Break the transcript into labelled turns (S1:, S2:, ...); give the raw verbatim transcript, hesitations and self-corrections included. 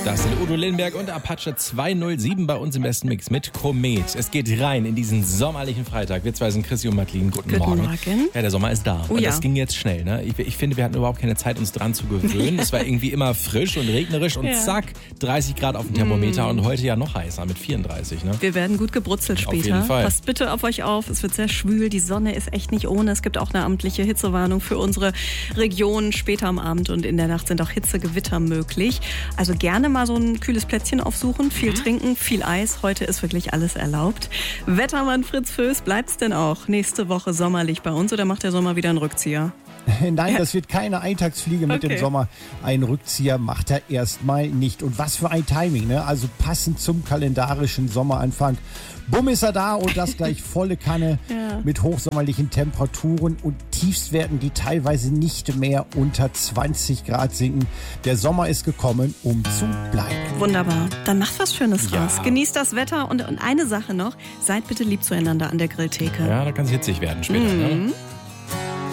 S1: Das sind Udo Lindenberg und Apache zweihundertsieben bei uns im besten Mix mit Komet. Es geht rein in diesen sommerlichen Freitag. Wir zwei sind Chrissy und Madeline. Guten,
S2: Guten
S1: Morgen.
S2: Morgen.
S1: Ja, der Sommer ist da.
S2: Oh,
S1: und
S2: ja.
S1: das ging jetzt schnell. Ne? Ich, ich finde, wir hatten überhaupt keine Zeit, uns dran zu gewöhnen. Es war irgendwie immer frisch und regnerisch und
S2: Ja.
S1: zack, dreißig Grad auf dem Thermometer mm. und heute ja noch heißer mit vierunddreißig. Ne?
S2: Wir werden gut gebrutzelt später.
S1: Auf jeden Fall.
S2: Passt bitte auf euch auf. Es wird sehr schwül. Die Sonne ist echt nicht ohne. Es gibt auch eine amtliche Hitzewarnung für unsere Region. Später am Abend und in der Nacht sind auch Hitzegewitter möglich. Also gerne mal so ein kühles Plätzchen aufsuchen. Viel mhm. trinken, viel Eis. Heute ist wirklich alles erlaubt. Wettermann Fritz Föß, bleibt's denn auch nächste Woche sommerlich bei uns oder macht der Sommer wieder einen Rückzieher?
S3: Nein, das wird keine Eintagsfliege mit
S2: Okay.
S3: dem Sommer. Einen Rückzieher macht er erstmal nicht. Und was für ein Timing, ne? Also passend zum kalendarischen Sommeranfang. Bumm ist er da und das gleich volle Kanne
S2: Ja.
S3: mit hochsommerlichen Temperaturen und Tiefstwerten, die teilweise nicht mehr unter zwanzig Grad sinken. Der Sommer ist gekommen, um zu bleiben.
S2: Wunderbar. Dann macht was Schönes
S1: Ja.
S2: draus. Genießt das Wetter und, und eine Sache noch. Seid bitte lieb zueinander an der Grilltheke.
S1: Ja, da kann es hitzig werden später. Ne?